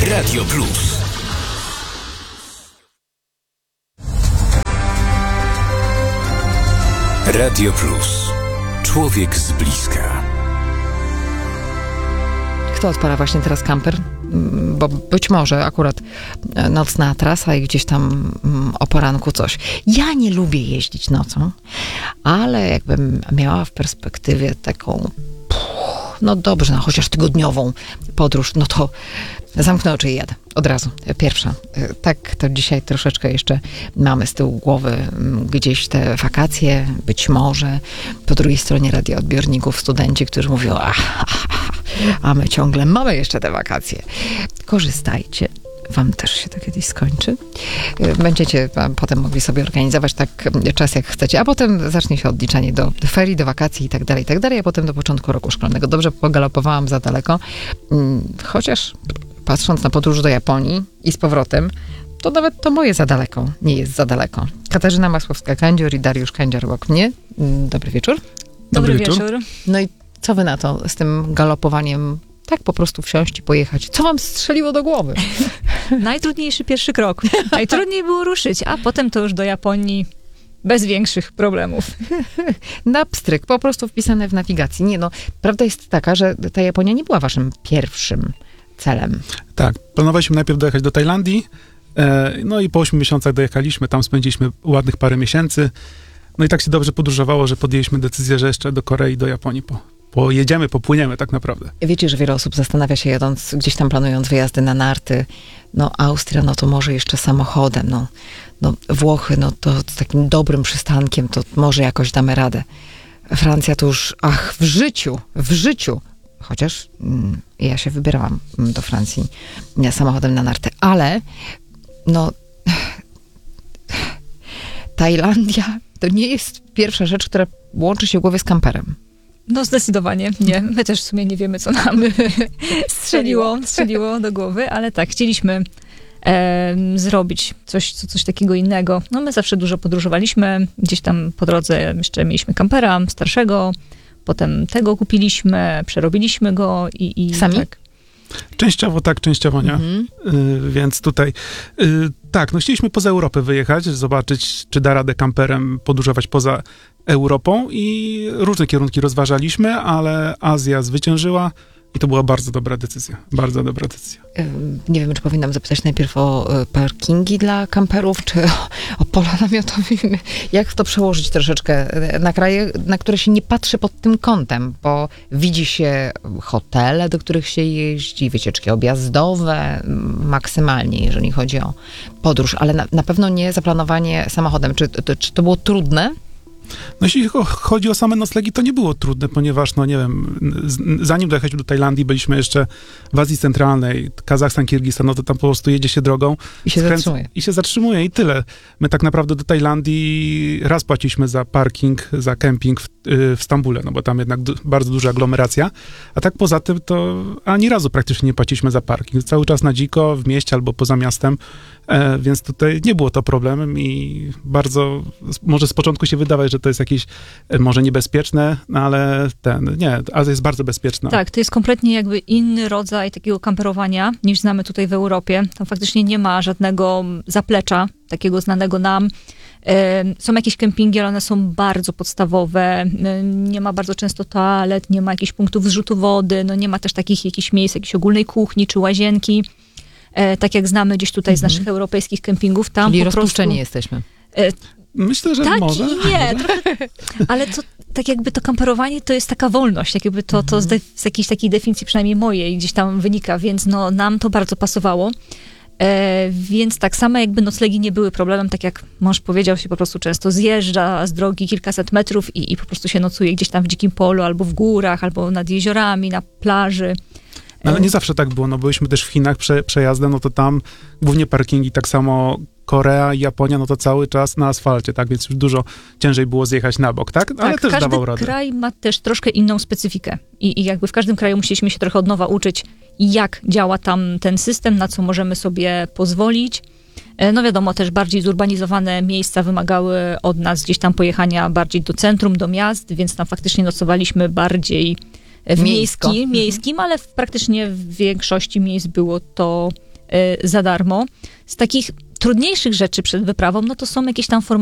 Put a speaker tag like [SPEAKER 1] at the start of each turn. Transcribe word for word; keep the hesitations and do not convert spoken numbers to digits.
[SPEAKER 1] Radio Plus. Radio Plus. Człowiek z bliska.
[SPEAKER 2] Kto odpala właśnie teraz kamper? Bo być może akurat nocna trasa i gdzieś tam o poranku coś. Ja nie lubię jeździć nocą, ale jakbym miała w perspektywie taką, no dobrze, no chociaż tygodniową podróż, no to zamknę oczy i jadę. Od razu. Pierwsza. Tak to dzisiaj troszeczkę jeszcze mamy z tyłu głowy gdzieś te wakacje, być może. Po drugiej stronie radioodbiorników studenci, którzy mówią, ach, a my ciągle mamy jeszcze te wakacje. Korzystajcie. Wam też się to kiedyś skończy. Będziecie potem mogli sobie organizować tak czas, jak chcecie, a potem zacznie się odliczanie do ferii, do wakacji i tak dalej, i tak dalej, a potem do początku roku szkolnego. Dobrze pogalopowałam za daleko, chociaż patrząc na podróż do Japonii i z powrotem, to nawet to moje za daleko nie jest za daleko. Katarzyna Masłowska-Kędzior i Dariusz Kędzior obok mnie. Dobry wieczór.
[SPEAKER 3] Dobry, Dobry wieczór. wieczór.
[SPEAKER 2] No i co wy na to z tym galopowaniem? Tak po prostu wsiąść i pojechać. Co wam strzeliło do głowy?
[SPEAKER 3] Najtrudniejszy pierwszy krok. Najtrudniej było ruszyć, a potem to już do Japonii bez większych problemów.
[SPEAKER 2] Na pstryk, po prostu wpisane w nawigacji. Nie no, prawda jest taka, że ta Japonia nie była waszym pierwszym celem.
[SPEAKER 4] Tak, planowaliśmy najpierw dojechać do Tajlandii, no i po ośmiu miesiącach dojechaliśmy, tam spędziliśmy ładnych parę miesięcy. No i tak się dobrze podróżowało, że podjęliśmy decyzję, że jeszcze do Korei i do Japonii po, pojedziemy, popłyniemy tak naprawdę.
[SPEAKER 2] Wiecie, że wiele osób zastanawia się jadąc, gdzieś tam planując wyjazdy na narty. No Austria, no to może jeszcze samochodem, no, no Włochy, no to z takim dobrym przystankiem, to może jakoś damy radę. Francja to już, ach, w życiu, w życiu. Chociaż mm, ja się wybierałam do Francji nie, samochodem na narty, ale no Tajlandia to nie jest pierwsza rzecz, która łączy się w głowie z kamperem.
[SPEAKER 3] No zdecydowanie nie. My też w sumie nie wiemy, co nam strzeliło, strzeliło do głowy, ale tak, chcieliśmy e, zrobić coś, co, coś takiego innego. No my zawsze dużo podróżowaliśmy, gdzieś tam po drodze jeszcze mieliśmy kampera starszego, potem tego kupiliśmy, przerobiliśmy go i... i
[SPEAKER 2] Sami?
[SPEAKER 3] Tak.
[SPEAKER 4] Częściowo tak, częściowo nie. Mhm. Y, więc tutaj y, tak, no chcieliśmy poza Europę wyjechać, zobaczyć, czy da radę kamperem podróżować poza Europą i różne kierunki rozważaliśmy, ale Azja zwyciężyła i to była bardzo dobra decyzja. Bardzo dobra decyzja.
[SPEAKER 2] Nie wiem, czy powinnam zapytać najpierw o parkingi dla kamperów, czy o, o pola namiotowe. Jak to przełożyć troszeczkę na kraje, na które się nie patrzy pod tym kątem, bo widzi się hotele, do których się jeździ, wycieczki objazdowe, maksymalnie, jeżeli chodzi o podróż, ale na, na pewno nie zaplanowanie samochodem. Czy, to, czy to było trudne?
[SPEAKER 4] No jeśli chodzi o same noclegi, to nie było trudne, ponieważ, no nie wiem, zanim dojechaliśmy do Tajlandii, byliśmy jeszcze w Azji Centralnej, Kazachstan, Kirgistan, no to tam po prostu jedzie się drogą.
[SPEAKER 2] I się
[SPEAKER 4] skręca,
[SPEAKER 2] zatrzymuje.
[SPEAKER 4] I się zatrzymuje i tyle. My tak naprawdę do Tajlandii raz płaciliśmy za parking, za kemping w, w Stambule, no bo tam jednak du- bardzo duża aglomeracja, a tak poza tym to ani razu praktycznie nie płaciliśmy za parking. Cały czas na dziko, w mieście albo poza miastem, e, więc tutaj nie było to problemem i bardzo, może z początku się wydawać, że to jest jakieś e, może niebezpieczne, no ale ten, nie, Azja jest bardzo bezpieczna.
[SPEAKER 3] Tak, to jest kompletnie jakby inny rodzaj takiego kamperowania, niż znamy tutaj w Europie. Tam faktycznie nie ma żadnego zaplecza, takiego znanego nam. Są jakieś kempingi, ale one są bardzo podstawowe. Nie ma bardzo często toalet, nie ma jakichś punktów zrzutu wody, no nie ma też takich jakichś miejsc, jakiejś ogólnej kuchni czy łazienki, tak jak znamy gdzieś tutaj mhm. z naszych europejskich kempingów. Tam
[SPEAKER 2] Czyli
[SPEAKER 3] po
[SPEAKER 2] rozpuszczeni
[SPEAKER 3] prostu,
[SPEAKER 2] jesteśmy.
[SPEAKER 4] Myślę, że
[SPEAKER 3] tak
[SPEAKER 4] może.
[SPEAKER 3] Tak i nie, trochę, ale to tak jakby to kamperowanie to jest taka wolność, tak jakby to, to z, de, z jakiejś takiej definicji przynajmniej mojej gdzieś tam wynika, więc no nam to bardzo pasowało. E, więc tak samo jakby noclegi nie były problemem, tak jak mąż powiedział, się po prostu często zjeżdża z drogi kilkaset metrów i, i po prostu się nocuje gdzieś tam w dzikim polu, albo w górach, albo nad jeziorami, na plaży.
[SPEAKER 4] No, ale nie zawsze tak było, no byliśmy też w Chinach prze, przejazdem, no to tam głównie parkingi, tak samo Korea i Japonia, no to cały czas na asfalcie, tak, więc już dużo ciężej było zjechać na bok, tak? Ale
[SPEAKER 3] tak,
[SPEAKER 4] też dawał radę.
[SPEAKER 3] Każdy kraj ma też troszkę inną specyfikę I, i jakby w każdym kraju musieliśmy się trochę od nowa uczyć, jak działa tam ten system, na co możemy sobie pozwolić. No wiadomo, też bardziej zurbanizowane miejsca wymagały od nas gdzieś tam pojechania bardziej do centrum, do miast, więc tam faktycznie nocowaliśmy bardziej w
[SPEAKER 2] Miejsko.
[SPEAKER 3] miejski, miejskim, ale w, praktycznie w większości miejsc było to za darmo. Z takich trudniejszych rzeczy przed wyprawą, no to są jakieś tam formalności